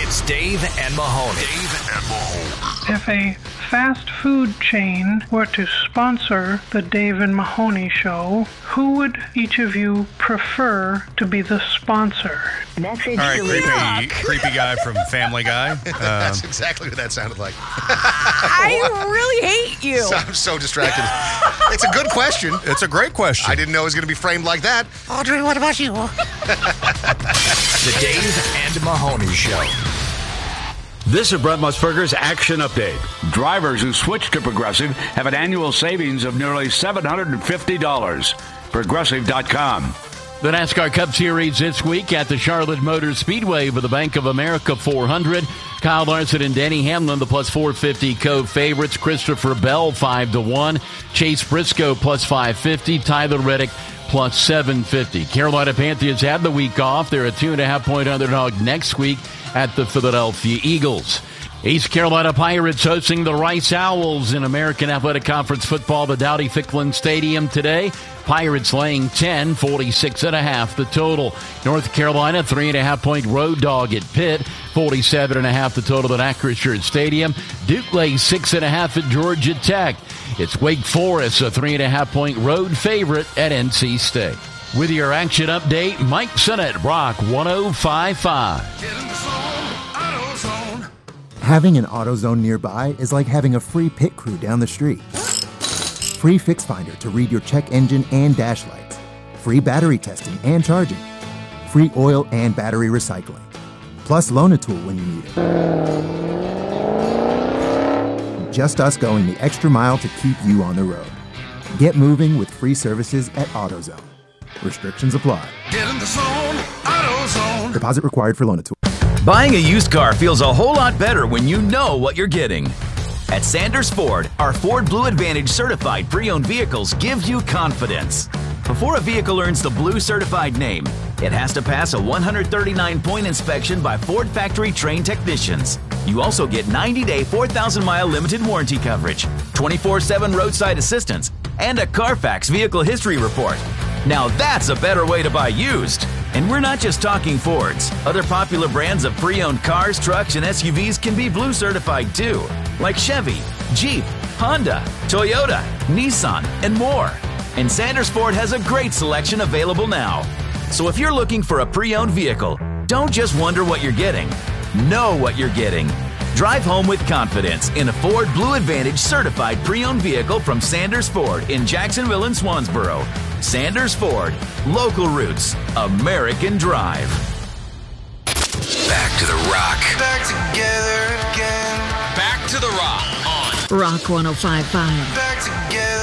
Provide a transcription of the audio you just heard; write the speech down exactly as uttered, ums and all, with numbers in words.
It's Dave and Mahoney. Dave and Mahoney. If a fast food chain were to sponsor the Dave and Mahoney show, who would each of you prefer to be the sponsor? Message All right, deleted. creepy, creepy guy from Family Guy. Um, That's exactly what that sounded like. I really hate you. So, I'm so distracted. It's a good question. It's a great question. I didn't know it was going to be framed like that. Audrey, what about you? The Dave and Mahoney Show. This is Brent Musburger's Action Update. Drivers who switch to Progressive have an annual savings of nearly seven hundred fifty dollars. Progressive dot com. The NASCAR Cup Series this week at the Charlotte Motor Speedway for the Bank of America four hundred. Kyle Larson and Denny Hamlin, the plus four fifty co-favorites. Christopher Bell, five to one. Chase Briscoe, plus five fifty. Tyler Reddick, plus seven fifty. Carolina Panthers had the week off. They're a two and a half point underdog next week at the Philadelphia Eagles. East Carolina Pirates hosting the Rice Owls in American Athletic Conference football, the Dowdy-Ficklen Stadium today. Pirates laying ten, forty-six and a half the total. North Carolina, three and a half point road dog at Pitt, forty-seven and a half the total at Acrisure Stadium. Duke lays six and a half at Georgia Tech. It's Wake Forest, a three and a half point road favorite at N C State. With your action update, Mike Sinnott, Rock one oh five point five. Having an AutoZone nearby is like having a free pit crew down the street. Free Fix Finder to read your check engine and dash lights. Free battery testing and charging. Free oil and battery recycling. Plus Loan-A-Tool when you need it. Just us going the extra mile to keep you on the road. Get moving with free services at AutoZone. Restrictions apply. Get in the zone, AutoZone. Deposit required for Loan-A-Tool. Buying a used car feels a whole lot better when you know what you're getting. At Sanders Ford, our Ford Blue Advantage certified pre-owned vehicles give you confidence. Before a vehicle earns the Blue certified name, it has to pass a one hundred thirty-nine point inspection by Ford factory trained technicians. You also get ninety day, four thousand mile limited warranty coverage, twenty-four seven roadside assistance, and a Carfax vehicle history report. Now that's a better way to buy used. And we're not just talking Fords. Other popular brands of pre-owned cars, trucks, and S U Vs can be Blue certified too, like Chevy, Jeep, Honda, Toyota, Nissan, and more. And Sanders Ford has a great selection available now. So if you're looking for a pre-owned vehicle, don't just wonder what you're getting. Know what you're getting. Drive home with confidence in a Ford Blue Advantage certified pre-owned vehicle from Sanders Ford in Jacksonville and Swansboro. Sanders Ford, local roots, American drive. Back to the Rock. Back together again. Back to the Rock on Rock one oh five point five. Back together.